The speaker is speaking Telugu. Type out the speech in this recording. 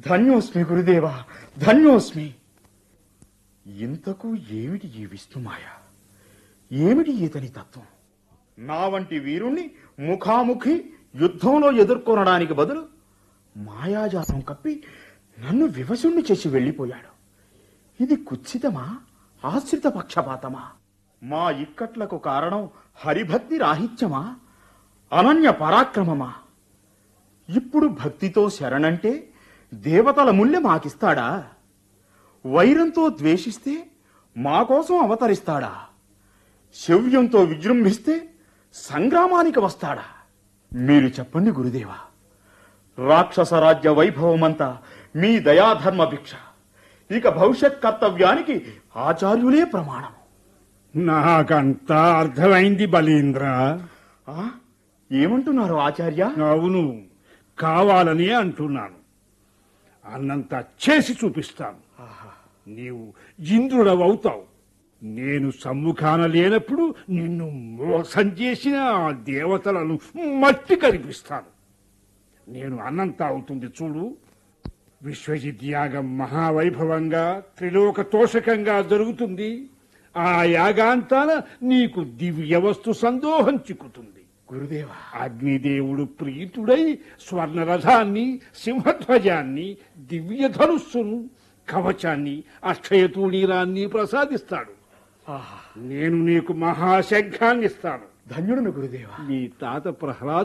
ధన్యోస్మి గురుదేవా, ధన్యోస్మి. ఇంతకు ఏమిటి ఈ విష్ణుమాయ? ఏమిటి ఈతని తత్వం? నా వంటి వీరుణ్ణి ముఖాముఖి యుద్ధంలో ఎదుర్కొనడానికి బదులు మాయాజాలం కప్పి నన్ను వివశుణ్ణి చేసి వెళ్ళిపోయాడు. ఇది కుత్సితమా, ఆశ్రిత పక్షపాతమా? మా ఇక్కట్లకు కారణం హరిభక్తి రాహిత్యమా, అనన్య పరాక్రమమా? ఇప్పుడు భక్తితో శరణంటే దేవతల ముల్లె మాకిస్తాడా? వైరంతో ద్వేషిస్తే మా కోసం అవతరిస్తాడా? శౌర్యంతో విజృంభిస్తే సంగ్రామానికి వస్తాడా? మీరు చెప్పండి గురుదేవా. రాక్షస రాజ్య వైభవమంతా మీ దయాధర్మ భిక్ష. ఇక భవిష్యత్ కర్తవ్యానికి ఆచార్యులే ప్రమాణం. నాకంతా అర్థమైంది బలీంద్ర. ఏమంటున్నారు ఆచార్య? అవును, కావాలని అంటున్నాను. అన్నంత చేసి చూపిస్తాను. నీవు ఇంద్రుడవవుతావు. నేను సమ్ముఖాన లేనప్పుడు నిన్ను మోసం చేసిన ఆ దేవతలను మట్టి కనిపిస్తాను. నేను అన్నంత అవుతుంది చూడు. విశ్వజిత్ యాగం మహావైభవంగా త్రిలోక తోషకంగా జరుగుతుంది. ఆ యాగాంతాన నీకు దివ్య వస్తు సందోహం చిక్కుతుంది. గురుదేవా, అగ్నిదేవుడు ప్రీతుడై స్వర్ణరథాన్ని, సింహధ్వజాన్ని, దివ్య ధనుస్సును, కవచాన్ని, అక్షయతూణీరాన్ని ప్రసాదిస్తాడు. నేను నీకు మహాశంఖాన్ని ఇస్తాను. ధన్యుడును గురుదేవా. నీ తాత ప్రహ్లాద